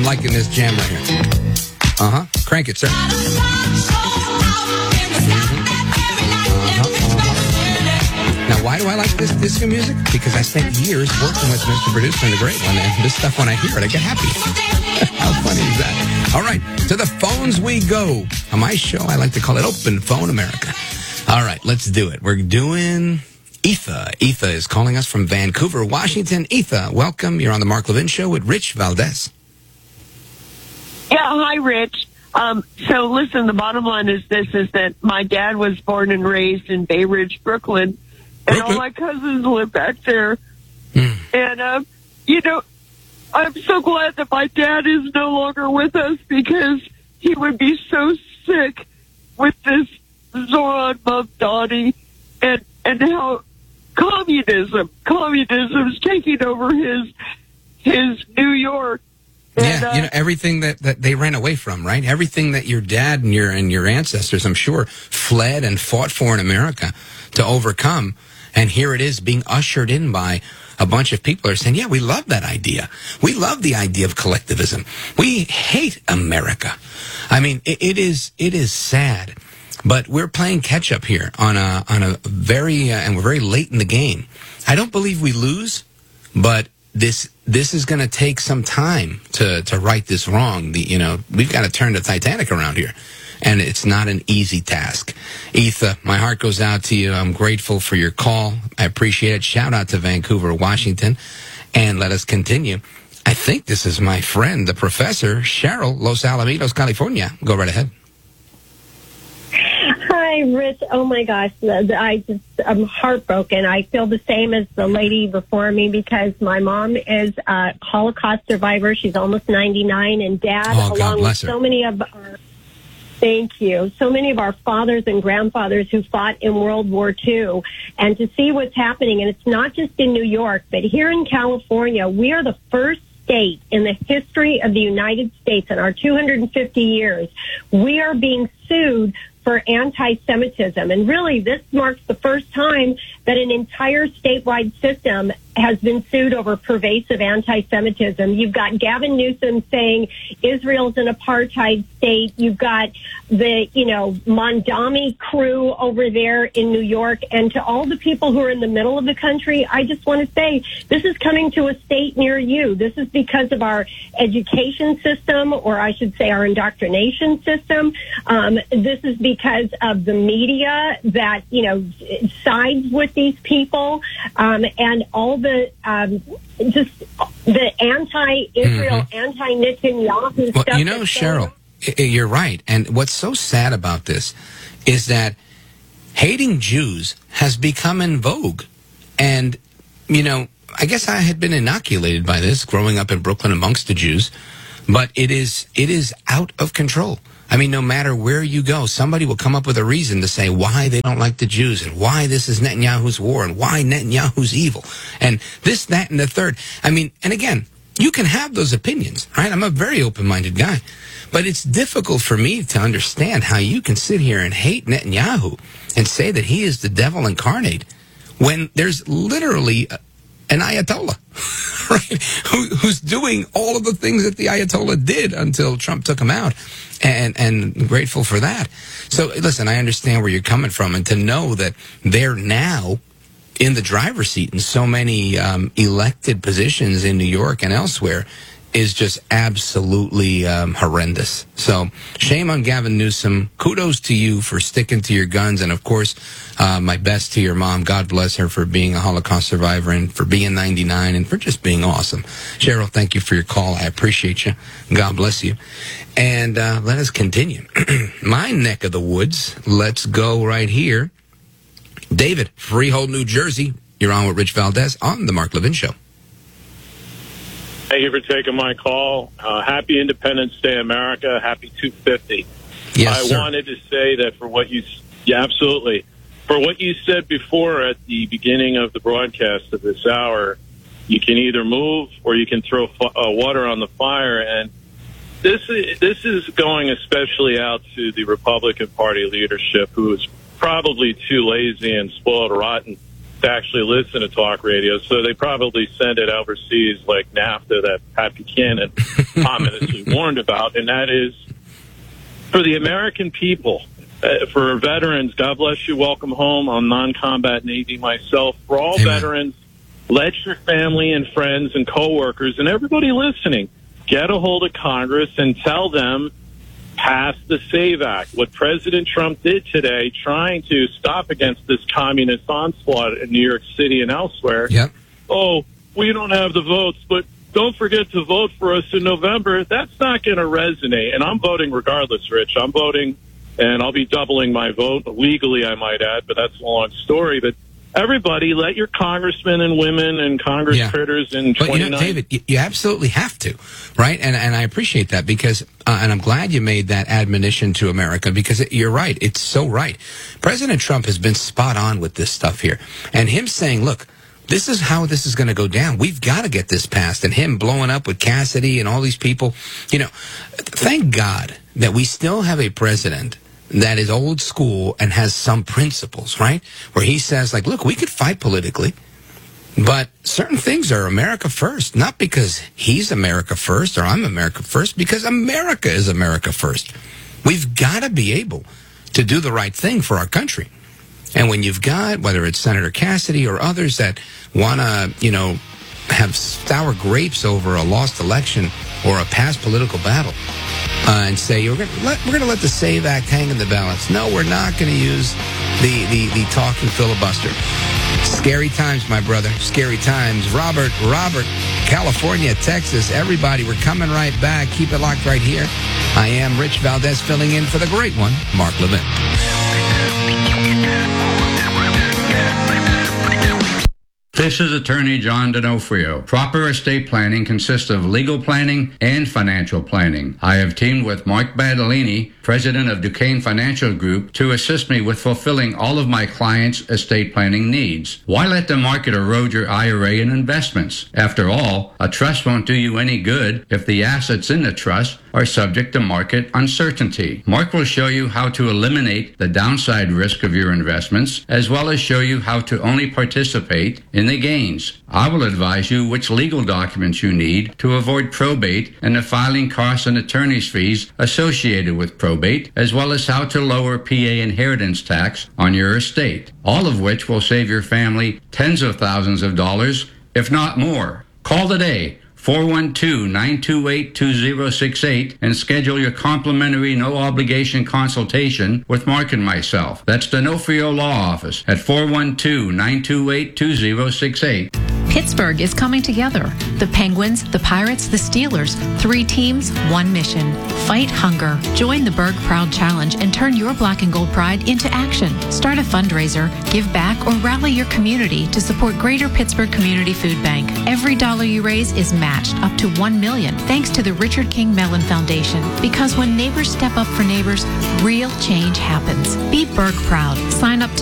I'm liking this jam right here. Crank it, sir. Now, why do I like this disco music? Because I spent years working with Mr. Producer and the Great One, and this stuff, when I hear it, I get happy. How funny is that? All right, to the phones we go. On my show, I like to call it Open Phone America. All right, let's do it. We're doing Etha. Etha is calling us from Vancouver, Washington. Etha, welcome. You're on the Mark Levin Show with Rich Valdez. Yeah, hi, Rich. So listen, the bottom line is that my dad was born and raised in Bay Ridge, Brooklyn, and all my cousins live back there. And, I'm so glad that my dad is no longer with us, because he would be so sick with this Zoran Mamdani and how communism's taking over his New York. And, everything that they ran away from, right? Everything that your dad and your ancestors, I'm sure, fled and fought for in America to overcome. And here it is being ushered in by a bunch of people who are saying, yeah, we love that idea. We love the idea of collectivism. We hate America. I mean, it is sad, but we're playing catch up here on a very, and we're very late in the game. I don't believe we lose, but this is going to take some time to right this wrong. We've got to turn the Titanic around here, and it's not an easy task. Etha, my heart goes out to you. I'm grateful for your call. I appreciate it. Shout out to Vancouver, Washington, and let us continue. I think this is my friend, the professor, Cheryl, Los Alamitos, California. Go right ahead. Hi, Rich. Oh, my gosh. I'm heartbroken. I feel the same as the lady before me, because my mom is a Holocaust survivor. She's almost 99, and Dad, along with so many of our... Thank you. So many of our fathers and grandfathers who fought in World War II, and to see what's happening, and it's not just in New York, but here in California, we are the first state in the history of the United States in our 250 years. We are being sued for anti-Semitism. And really, this marks the first time that an entire statewide system has been sued over pervasive anti-Semitism. You've got Gavin Newsom saying Israel's an apartheid state. You've got the, Mondami crew over there in New York. And to all the people who are in the middle of the country, I just want to say this is coming to a state near you. This is because of our education system, or I should say our indoctrination system. This is because of the media that, sides with these people, and all the just the anti-Israel, anti-Netanyahu stuff. Well, Cheryl, you're right. And what's so sad about this is that hating Jews has become in vogue. And, I guess I had been inoculated by this growing up in Brooklyn amongst the Jews, but it is out of control. I mean, no matter where you go, somebody will come up with a reason to say why they don't like the Jews, and why this is Netanyahu's war, and why Netanyahu's evil, and this, that, and the third. I mean, and again, you can have those opinions, right? I'm a very open-minded guy. But it's difficult for me to understand how you can sit here and hate Netanyahu and say that he is the devil incarnate when there's literally an Ayatollah, right, who's doing all of the things that the Ayatollah did until Trump took him out, and grateful for that. So, listen, I understand where you're coming from, and to know that they're now in the driver's seat in so many elected positions in New York and elsewhere is just absolutely horrendous. So shame on Gavin Newsom. Kudos to you for sticking to your guns. And, of course, my best to your mom. God bless her for being a Holocaust survivor and for being 99 and for just being awesome. Cheryl, thank you for your call. I appreciate you. God bless you. And let us continue. My neck of the woods. Let's go right here. David, Freehold, New Jersey. You're on with Rich Valdez on The Mark Levin Show. Thank you for taking my call. Happy Independence Day, America. Happy 250. Yes, sir. I wanted to say that for what you said before at the beginning of the broadcast of this hour, you can either move or you can throw water on the fire. And this is going especially out to the Republican Party leadership, who is probably too lazy and spoiled rotten to actually listen to talk radio, so they probably send it overseas like NAFTA that Pat Buchanan ominously warned about, and that is for the American people, for veterans, God bless you, welcome home. I'm non-combat Navy myself. For all Amen. veterans, let your family and friends and coworkers and everybody listening get a hold of Congress and tell them, pass the SAVE Act. What President Trump did today, trying to stop against this communist onslaught in New York City and elsewhere. Yep. Oh, we don't have the votes, but don't forget to vote for us in November. That's not going to resonate. And I'm voting regardless, Rich. I'm voting, and I'll be doubling my vote legally, I might add, but that's a long story. But everybody, let your congressmen and women and Congress critters in 29. But, David, you absolutely have to, right? And I appreciate that because, and I'm glad you made that admonition to America because you're right. It's so right. President Trump has been spot on with this stuff here. And him saying, look, this is how this is going to go down. We've got to get this passed. And him blowing up with Cassidy and all these people. Thank God that we still have a president that is old school and has some principles, right? Where he says, like, look, we could fight politically, but certain things are America first, not because he's America first or I'm America first, because America is America first. We've got to be able to do the right thing for our country. And when you've got, whether it's Senator Cassidy or others that want to, have sour grapes over a lost election or a past political battle, and say we're going to let the SAVE Act hang in the balance. No, we're not going to use the talking filibuster. Scary times, my brother. Scary times. Robert, California, Texas, everybody, we're coming right back. Keep it locked right here. I am Rich Valdez filling in for the great one, Mark Levin. This is Attorney John D'Onofrio. Proper estate planning consists of legal planning and financial planning. I have teamed with Mark Badalini, president of Duquesne Financial Group, to assist me with fulfilling all of my clients' estate planning needs. Why let the market erode your IRA and investments? After all, a trust won't do you any good if the assets in the trust are subject to market uncertainty. Mark will show you how to eliminate the downside risk of your investments, as well as show you how to only participate in the gains. I will advise you which legal documents you need to avoid probate and the filing costs and attorney's fees associated with probate, as well as how to lower PA inheritance tax on your estate, all of which will save your family tens of thousands of dollars, if not more. Call today, 412-928-2068, and schedule your complimentary no-obligation consultation with Mark and myself. That's D'Onofrio Law Office at 412-928-2068. Pittsburgh is coming together. The Penguins, the Pirates, the Steelers. 3 teams, 1 mission. Fight hunger. Join the Berg Proud Challenge and turn your black and gold pride into action. Start a fundraiser, give back, or rally your community to support Greater Pittsburgh Community Food Bank. Every dollar you raise is matched up to $1 million thanks to the Richard King Mellon Foundation. Because when neighbors step up for neighbors, real change happens. Be Berg Proud. Sign up